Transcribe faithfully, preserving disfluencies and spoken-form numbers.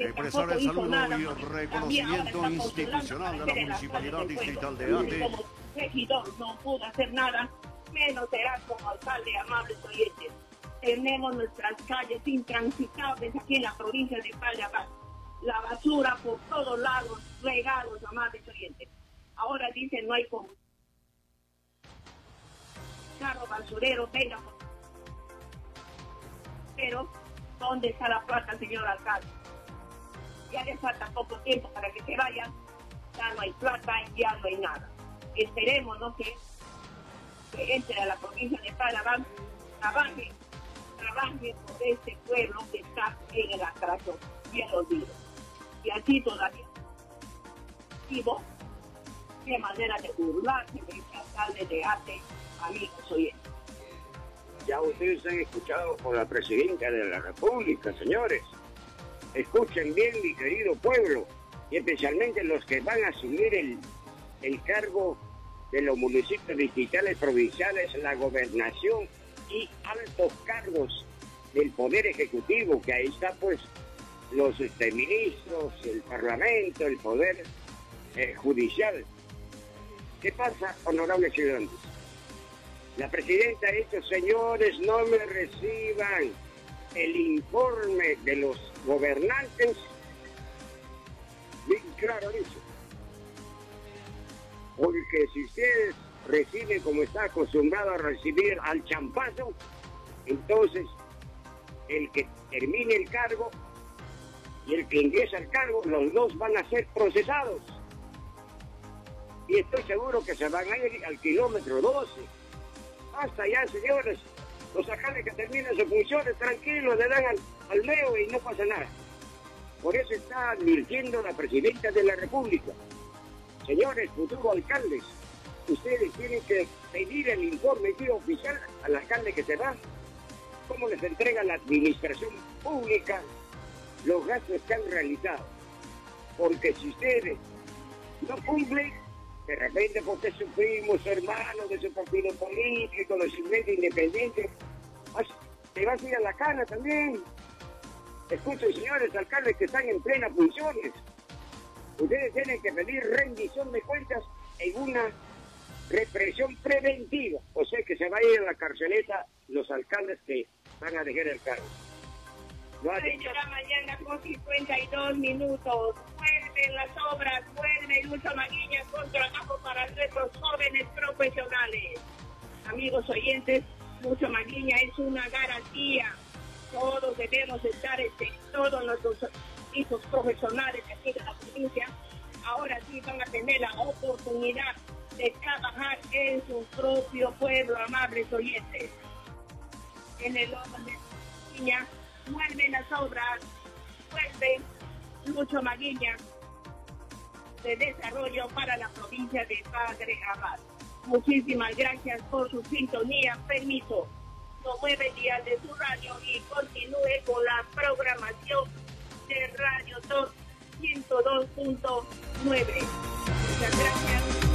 que Expresar tampoco el hizo saludo nada. y También reconocimiento ahora está institucional de la postulando Municipalidad para meter en Distrital las de clases Ate. fuego. Como regidor no pudo hacer nada, menos será como alcalde, amables oyentes. Tenemos nuestras calles intransitables aquí en la provincia de Payapán. La basura por todos lados, regalos, amables oyentes. Ahora dicen no hay como carro basurero, venga. Pero, ¿dónde está la plata, señor alcalde? Ya le falta poco tiempo para que se vayan, ya no hay plata, ya no hay nada. Esperemos, ¿no?, que, que entre a la provincia de Panamá, trabaje, trabaje por este pueblo que está en el atraso, bien lo digo. Y así todavía vivo, qué manera de burlarse de este alcalde de Ate, amigos oyentes. Ya ustedes han escuchado por la presidenta de la República, señores. Escuchen bien, mi querido pueblo, y especialmente los que van a asumir el, el cargo de los municipios distritales, provinciales, la gobernación y altos cargos del Poder Ejecutivo, que ahí está pues los este, ministros, el Parlamento, el Poder eh, Judicial. ¿Qué pasa, honorables ciudadanos? La presidenta ha dicho, señores, no me reciban el informe de los gobernantes. Bien claro dice. Porque si ustedes reciben como está acostumbrado a recibir al champazo, entonces el que termine el cargo y el que ingresa al cargo, los dos van a ser procesados. Y estoy seguro que se van a ir al kilómetro doce. Hasta ya, señores, los alcaldes que terminan sus funciones, tranquilos, le dan al, al meo y no pasa nada. Por eso está advirtiendo la presidenta de la República. Señores, futuros alcaldes, ustedes tienen que pedir el informe tío, oficial al alcalde que se va, cómo les entrega la administración pública los gastos que han realizado. Porque si ustedes no cumplen, de repente porque es su primo, su hermano, de su partido político, los independientes independientes, te vas a ir a la cana también. Escuchen, señores alcaldes que están en plenas funciones. Ustedes tienen que pedir rendición de cuentas en una represión preventiva. O sea que se va a ir a la carceleta los alcaldes que van a dejar el cargo. No de la mañana con cincuenta y dos minutos. Vuelven las obras, vuelve Lucho Maguiña con trabajo para nuestros jóvenes profesionales. Amigos oyentes, Lucho Maguiña es una garantía. Todos debemos estar, este, todos nuestros hijos profesionales que aquí en la provincia, ahora sí van a tener la oportunidad de trabajar en su propio pueblo, amables oyentes. En el orden de Maguiña, vuelven las obras, vuelve Lucho Maguiña de desarrollo para la provincia de Padre Abad. Muchísimas gracias por su sintonía. Permiso, no mueve dial de su radio y continúe con la programación de Radio dos ciento dos punto nueve. Muchas gracias.